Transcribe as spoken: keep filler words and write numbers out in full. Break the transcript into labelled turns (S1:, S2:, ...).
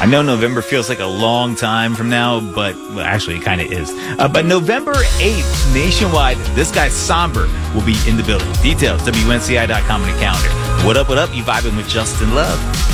S1: I know November feels like a long time from now, but well, actually it kind of is. Uh, but November eighth, nationwide, this guy Somber will be in the building. Details, W N C I dot com on the calendar. What up, what up? You vibing with Justin Love.